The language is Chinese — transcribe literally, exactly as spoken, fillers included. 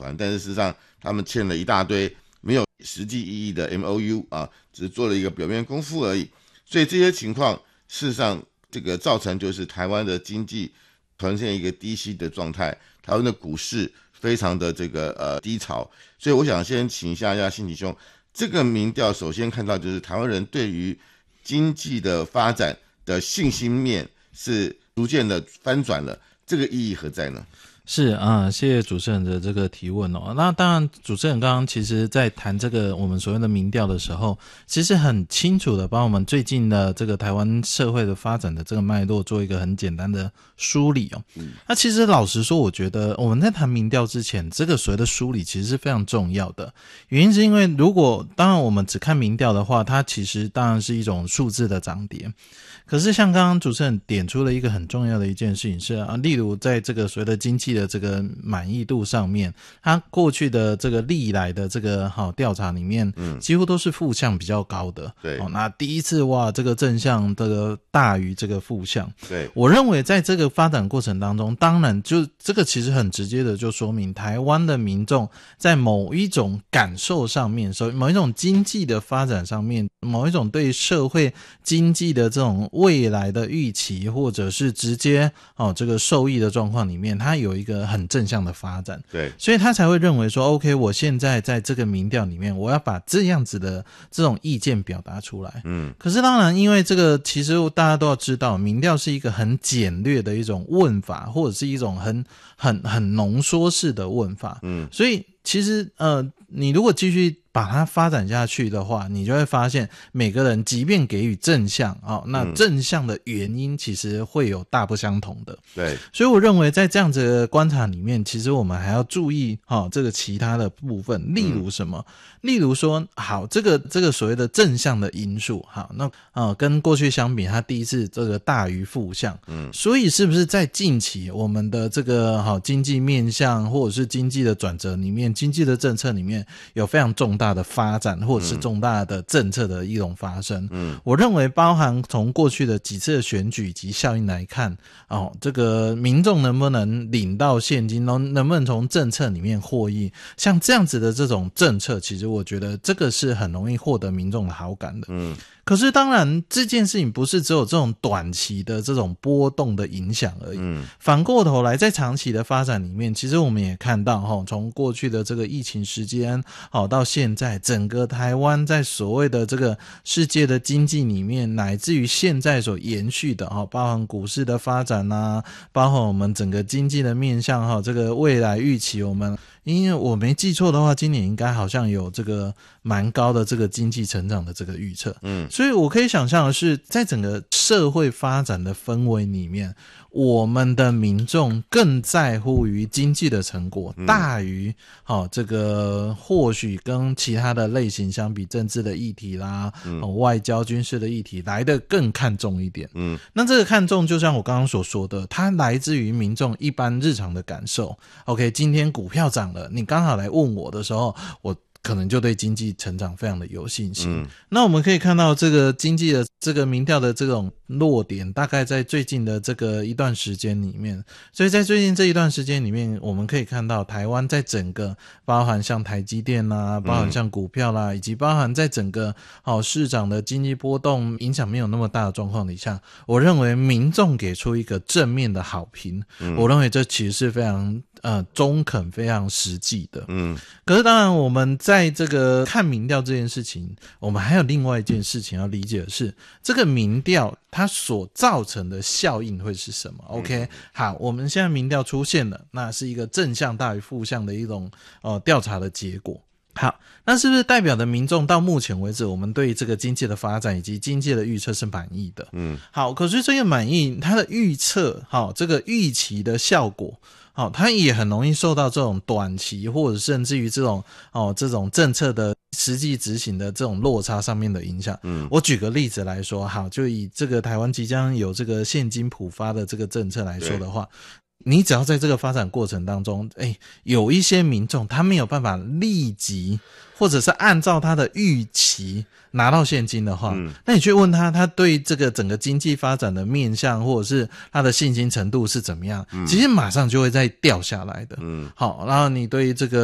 团，但是事实上他们签了一大堆没有实际意义的 M O U 啊，只是做了一个表面功夫而已。所以这些情况事实上这个造成就是台湾的经济呈现一个低息的状态，台湾的股市非常的这个呃低潮。所以我想先请一下一下信奇兄，这个民调首先看到就是台湾人对于经济的发展的信心面是逐渐的翻转了，这个意义何在呢？ 是啊、嗯，谢谢主持人的这个提问哦。那当然，主持人刚刚其实在谈这个我们所谓的民调的时候，其实很清楚的把我们最近的这个台湾社会的发展的这个脉络做一个很简单的梳理哦。嗯，那其实老实说，我觉得我们在谈民调之前，这个所谓的梳理其实是非常重要的。原因是因为如果当然我们只看民调的话，它其实当然是一种数字的涨跌。可是像刚刚主持人点出了一个很重要的一件事情是啊，例如在这个所谓的经济的这个满意度上面，它过去的这个历来的这个好调查里面，嗯，几乎都是负向比较高的。 对， 哦，那第一次哇，这个正向这个大于这个负向。 对， 我认为在这个发展过程当中，当然就这个其实很直接的就说明台湾的民众在某一种感受上面，所以某一种经济的发展上面，某一种对社会经济的这种未来的预期，或者是直接哦这个受益的状况里面，它有一个很正向的发展。 对， 所以他才会认为说 OK， 我现在在这个民调里面，我要把这样子的这种意见表达出来。嗯，可是当然因为这个其实大家都要知道，民调是一个很简略的一种问法，或者是一种很很很浓缩式的问法。嗯，所以其实呃你如果继续把它发展下去的话，你就会发现每个人即便给予正向、哦、那正向的原因其实会有大不相同的。 对， 所以我认为在这样子的观察里面，其实我们还要注意、哦、这个其他的部分，例如什么、嗯、例如说好这个这个所谓的正向的因素，好那呃跟过去相比，它第一次这个大于负向，嗯，所以是不是在近期我们的这个好经济面向或者是经济的转折里面，经济的政策里面有非常重大的发展，或者是重大的政策的一种发生。嗯，我认为包含从过去的几次的选举及效应来看，哦，这个民众能不能领到现金，能能不能从政策里面获益，像这样子的这种政策，其实我觉得这个是很容易获得民众的好感的。嗯。可是当然这件事情不是只有这种短期的这种波动的影响而已，嗯，反过头来在长期的发展里面，其实我们也看到齁，从过去的这个疫情时间好到现在，整个台湾在所谓的这个世界的经济里面，乃至于现在所延续的齁，包含股市的发展啊，包含我们整个经济的面向齁，这个未来预期，我们因为我没记错的话，今年应该好像有这个蛮高的这个经济成长的这个预测，嗯，所以我可以想象的是，在整个社会发展的氛围里面，我们的民众更在乎于经济的成果，嗯、大于好、哦、这个或许跟其他的类型相比，政治的议题啦，嗯哦、外交军事的议题来得更看重一点。嗯，那这个看重，就像我刚刚所说的，它来自于民众一般日常的感受。OK， 今天股票涨了，你刚好来问我的时候，我可能就对经济成长非常的有信心。嗯，那我们可以看到这个经济的这个民调的这种落点，大概在最近的这个一段时间里面。所以在最近这一段时间里面，我们可以看到台湾在整个包含像台积电啦，包含像股票啦，嗯、以及包含在整个好、哦、市场的经济波动影响没有那么大的状况底下，我认为民众给出一个正面的好评，嗯、我认为这其实是非常呃中肯、非常实际的。嗯，可是当然我们在这个看民调这件事情，我们还有另外一件事情要理解的是，这个民调它所造成的效应会是什么 ？OK， 好，我们现在民调出现了，那是一个正向大于负向的一种呃调查的结果。好，那是不是代表的民众到目前为止，我们对这个经济的发展以及经济的预测是满意的？嗯，好，可是这个满意，它的预测，好，这个预期的效果。好，它也很容易受到这种短期或者甚至于这种哦这种政策的实际执行的这种落差上面的影响。嗯，我举个例子来说，好，就以这个台湾即将有这个现金普发的这个政策来说的话，你只要在这个发展过程当中，哎，有一些民众他没有办法立即或者是按照他的预期拿到现金的话，嗯、那你去问他，他对这个整个经济发展的面向或者是他的信心程度是怎么样，嗯、其实马上就会再掉下来的。嗯，好，然后你对这个